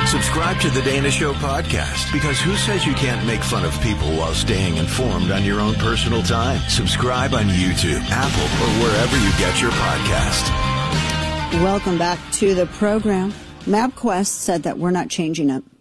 Subscribe to the Dana Show podcast, because who says you can't make fun of people while staying informed on your own personal time? Subscribe on YouTube, Apple, or wherever you get your podcast. Welcome back to the program. MapQuest said that we're not changing it.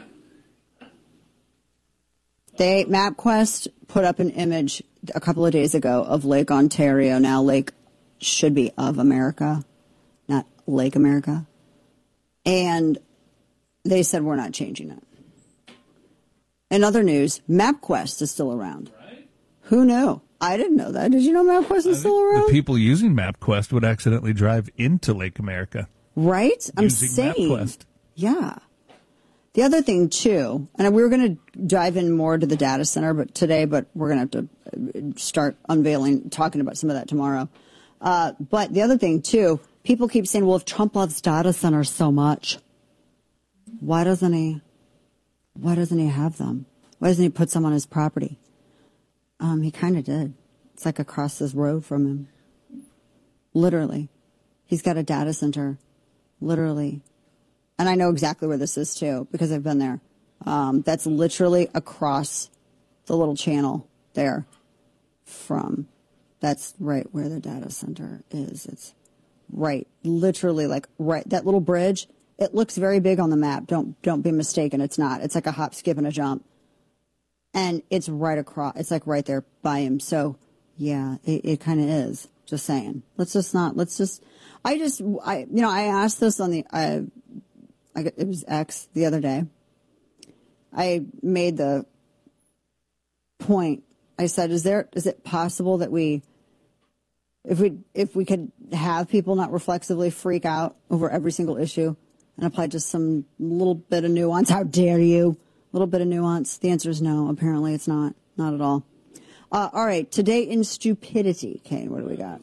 MapQuest put up an image a couple of days ago of Lake Ontario. Now Lake should be of America, not Lake America. And they said we're not changing it. In other news, MapQuest is still around. Right? Who knew? I didn't know that. Did you know MapQuest is still around? The people using MapQuest would accidentally drive into Lake America. Right? I'm saying. MapQuest. Yeah. The other thing, too, and we were going to dive in more to the data center but we're going to have to start talking about some of that tomorrow. But the other thing, too, people keep saying, well, if Trump loves data centers so much, why doesn't he have them? Why doesn't he put some on his property? He kind of did. It's like across this road from him. Literally. He's got a data center. Literally. And I know exactly where this is, too, because I've been there. That's literally across the little channel there from. That's right where the data center is. It's right, literally, like right. That little bridge, it looks very big on the map. Don't be mistaken. It's not. It's like a hop, skip, and a jump. And it's right across. It's like right there by him. So, yeah, it kind of is. Just saying. I asked this on the. It was X the other day. I made the point. I said, is it possible that if we could have people not reflexively freak out over every single issue and apply just some little bit of nuance? How dare you? A little bit of nuance. The answer is no. Apparently it's not. Not at all. All right. Today in stupidity. Kane, what do we got?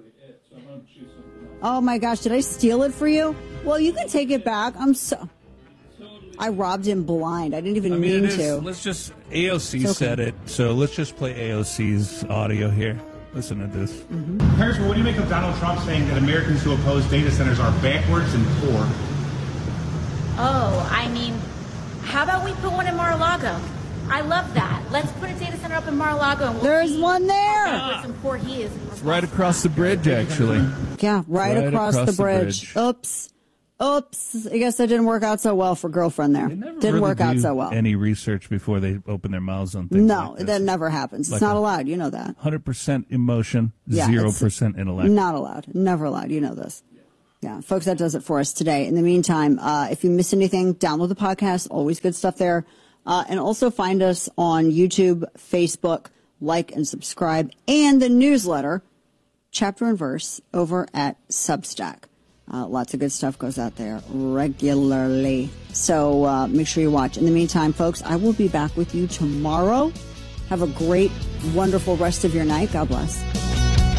Oh, my gosh. Did I steal it for you? Well, you can take it back. I robbed him blind. I didn't even mean to. Let's just, AOC said it, so let's just play AOC's audio here. Listen to this. Mm-hmm. Harris, what do you make of Donald Trump saying that Americans who oppose data centers are backwards and poor? Oh, I mean, how about we put one in Mar-a-Lago? I love that. Let's put a data center up in Mar-a-Lago. And There's one there. And poor he is. It's right across the bridge, actually. Yeah, right across the bridge. Oops. I guess that didn't work out so well for girlfriend there. Didn't work out so well. Any research before they open their mouths on things? No, like this. That never happens. It's not allowed. You know that. 100% emotion, 0% intellect. Not allowed. Never allowed. You know this. Yeah, folks, that does it for us today. In the meantime, if you miss anything, download the podcast. Always good stuff there. And also find us on YouTube, Facebook, like and subscribe, and the newsletter, Chapter and Verse, over at Substack. Lots of good stuff goes out there regularly. So make sure you watch. In the meantime, folks, I will be back with you tomorrow. Have a great, wonderful rest of your night. God bless.